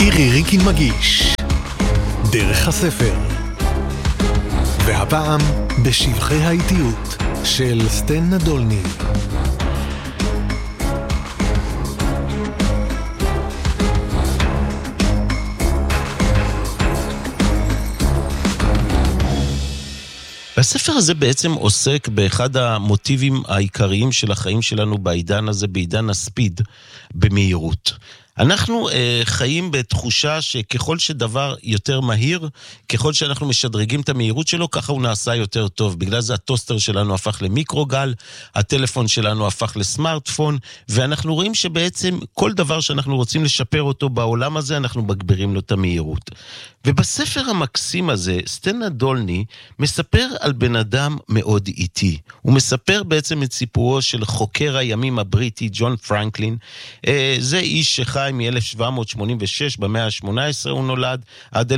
אירי ריקין מגיש דרך הספר, והפעם בשבחי האיטיות של סטן נדולני. והספר הזה בעצם עוסק באחד המוטיבים העיקריים של החיים שלנו בעידן הזה, בעידן הספיד, במהירות. אנחנו חיים בתחושה שככל שדבר יותר מהיר, ככל שאנחנו משדרגים את המהירות שלו, ככה הוא נעשה יותר טוב. בגלל זה הטוסטר שלנו הפך למיקרוגל, הטלפון שלנו הפך לסמארטפון, ואנחנו רואים שבעצם כל דבר שאנחנו רוצים לשפר אותו בעולם הזה, אנחנו מגבירים לו את המהירות. ובספר המקסים הזה, סטן נדולני מספר על בן אדם מאוד איטי. הוא מספר בעצם את סיפורו של חוקר הימים הבריטי, ג'ון פרנקלין. זה איש שחי מ-1786, במאה ה-18 הוא נולד, עד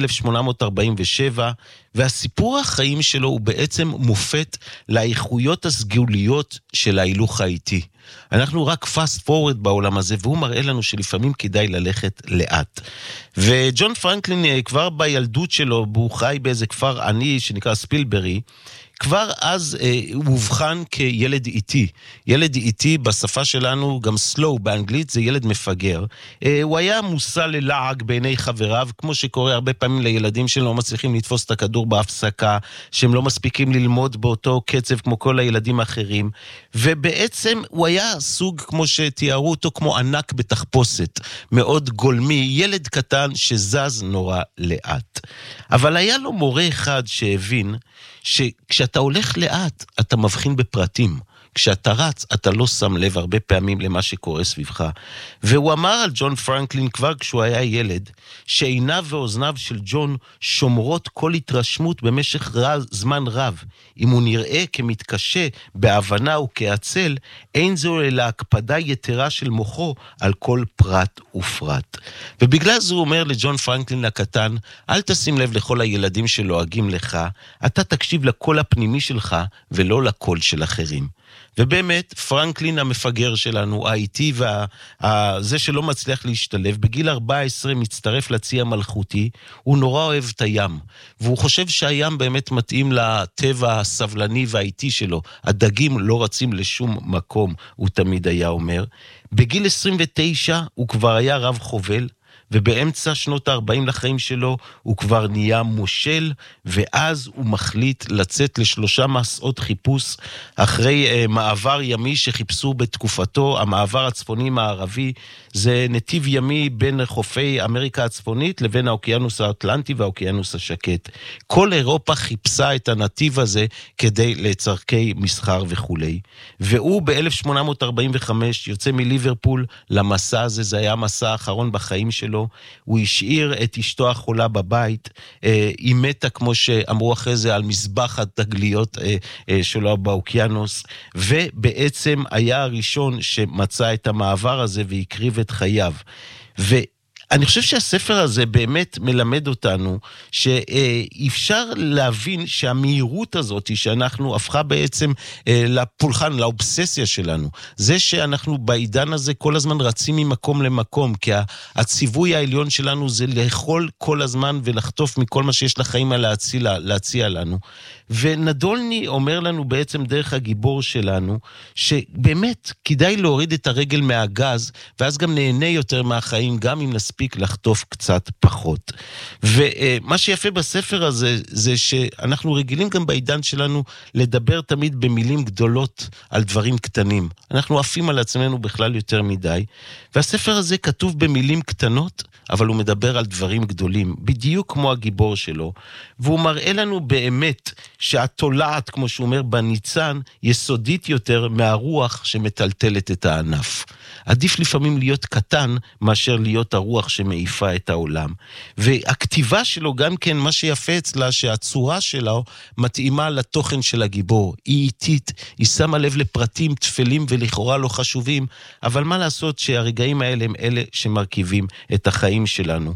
1847, והסיפור החיים שלו הוא בעצם מופת לאיכויות הסגוליות של ההילוך האיטי. אנחנו רק fast forward בעולם הזה, והוא מראה לנו שלפעמים כדאי ללכת לאט. וג'ון פרנקלין כבר בילדות שלו, הוא חי באיזה כפר עני שנקרא ספילברי, כבר אז הוא הובחן כילד איטי. ילד איטי בשפה שלנו, גם slow באנגלית, זה ילד מפגר. הוא היה מושא ללעג בעיני חבריו, כמו שקורה הרבה פעמים לילדים שלא מצליחים לתפוס את הכדור בהפסקה, שהם לא מספיקים ללמוד באותו קצב כמו כל הילדים האחרים. ובעצם הוא היה סוג, כמו שתיארו אותו, כמו ענק בתחפושת, מאוד גולמי, ילד קטן שזז נורא לאט. אבל היה לו מורה אחד שהבין שכשאתה הולך לאט, אתה מבחין בפרטים. כשאתה רץ, אתה לא שם לב הרבה פעמים למה שקורה סביבך. והוא אמר על ג'ון פרנקלין כבר כשהוא היה ילד, שעיניו ואוזניו של ג'ון שומרות כל התרשמות במשך זמן רב. אם הוא נראה כמתקשה בהבנה וכעצל, אין זו אלא הקפדה יתרה של מוחו על כל פרט ופרט. ובגלל זה הוא אומר לג'ון פרנקלין הקטן, אל תשים לב לכל הילדים שלועגים לך, אתה תקשיב לקול הפנימי שלך ולא לקול של אחרים. ובאמת, פרנקלין המפגר שלנו, האיטי וזה שלא מצליח להשתלב, בגיל 14 מצטרף לצי המלכותי, הוא נורא אוהב את הים, והוא חושב שהים באמת מתאים לטבע הסבלני והאיטי שלו. הדגים לא רצים לשום מקום, הוא תמיד היה אומר. בגיל 29 הוא כבר היה רב חובל, ובאמצע שנות ה-40 לחיים שלו הוא כבר נהיה מושל, ואז הוא מחליט לצאת ל3 מסעות חיפוש אחרי מעבר ימי שחיפשו בתקופתו. המעבר הצפוני מערבי זה נתיב ימי בין חופי אמריקה הצפונית לבין האוקיינוס האטלנטי והאוקיינוס השקט. כל אירופה חיפשה את הנתיב הזה כדי לצרכי מסחר וכו'. והוא ב-1845 יוצא מליברפול למסע הזה, זה היה המסע האחרון בחיים שלו. הוא השאיר את אשתו החולה בבית, היא מתה כמו שאמרו אחרי זה על מזבח התגליות שלו באוקיינוס, ובעצם היה הראשון שמצא את המעבר הזה והקריב את חייו. אני חושב שהספר הזה באמת מלמד אותנו שאפשר להבין שהמהירות הזאת שאנחנו הפכה בעצם לפולחן, לאובססיה שלנו. זה שאנחנו בעידן הזה כל הזמן רצים ממקום למקום, כי הציווי העליון שלנו זה לאכול כל הזמן ולחטוף מכל מה שיש לחיים להציע לנו. ונדולני אומר לנו בעצם דרך הגיבור שלנו, שבאמת כדאי להוריד את הרגל מהגז, ואז גם נהנה יותר מהחיים, גם אם נספיק לחטוף קצת פחות. ומה שיפה בספר הזה, זה שאנחנו רגילים גם בעידן שלנו לדבר תמיד במילים גדולות על דברים קטנים. אנחנו עפים על עצמנו בכלל יותר מדי, והספר הזה כתוב במילים קטנות, אבל הוא מדבר על דברים גדולים, בדיוק כמו הגיבור שלו, והוא מראה לנו באמת שהתולעת, כמו שהוא אומר, בניצן, יסודית יותר מהרוח שמטלטלת את הענף. עדיף לפעמים להיות קטן, מאשר להיות הרוח שמעיפה את העולם. והכתיבה שלו גם כן, מה שיפה אצלה, שהצורה שלו מתאימה לתוכן של הגיבור. היא איטית, היא שמה לב לפרטים תפלים ולכאורה לא חשובים, אבל מה לעשות שהרגעים האלה הם אלה שמרכיבים את החיים שלנו.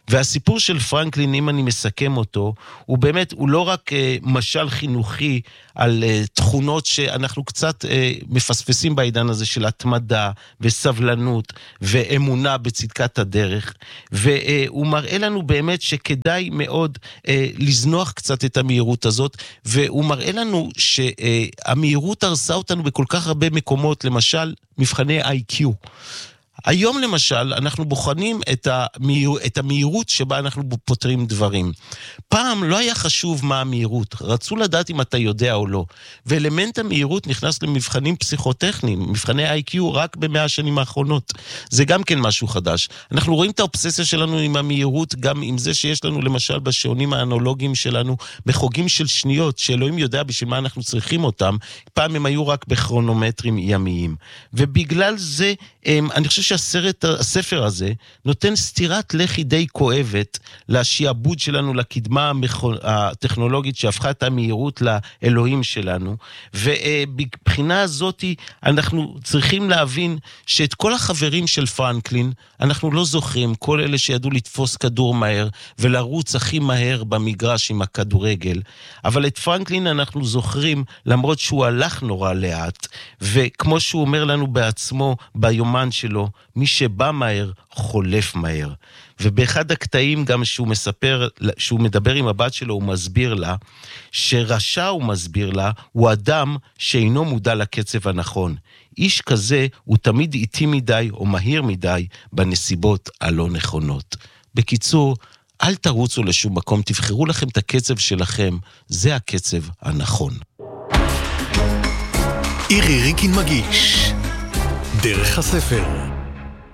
והסיפור של פרנקלין, אם אני מסכם אותו, הוא באמת, הוא לא רק משל חינוכי על תכונות שאנחנו קצת מפספסים בעידן הזה של התמדה וסבלנות ואמונה בצדקת הדרך, והוא מראה לנו באמת שכדאי מאוד לזנוח קצת את המהירות הזאת, והוא מראה לנו שהמהירות הרסה אותנו בכל כך הרבה מקומות, למשל מבחני IQ. היום למשל אנחנו בוחנים את המהירות שבה אנחנו פותרים דברים. פעם לא היה חשוב מה המהירות, רצו לדעת אם אתה יודע או לא. ואלמנט המהירות נכנס למבחנים פסיכוטכניים, מבחני IQ רק ב100 השנים האחרונות. זה גם כן משהו חדש. אנחנו רואים את האובססיה שלנו עם המהירות, גם עם זה שיש לנו למשל בשעונים האנלוגיים שלנו, בחוגים של שניות, שאלוהים יודע בשביל מה אנחנו צריכים אותם, פעם הם היו רק בכרונומטרים ימיים. ובגלל זה, אני חושב שהספר הזה נותן סתירת לחי די כואבת לשיעבוד שלנו, לקדמה הטכנולוגית שהפכה את המהירות לאלוהים שלנו, ובבחינה הזאת אנחנו צריכים להבין שאת כל החברים של פרנקלין אנחנו לא זוכרים, כל אלה שידעו לתפוס כדור מהר ולרוץ הכי מהר במגרש עם הכדורגל, אבל את פרנקלין אנחנו זוכרים למרות שהוא הלך נורא לאט, וכמו שהוא אומר לנו בעצמו ביומן שלו, מי שבא מהר חולף מהר. ובאחד הקטעים גם שהוא מספר, שהוא מדבר עם הבת שלו, הוא מסביר לה שרשע, הוא מסביר לה, הוא אדם שאינו מודע לקצב הנכון. איש כזה הוא תמיד איטי מדי או מהיר מדי בנסיבות הלא נכונות. בקיצור, אל תרוצו לשום מקום, תבחרו לכם את הקצב שלכם, זה הקצב הנכון. אירי ריקין מגיש דרך הספר.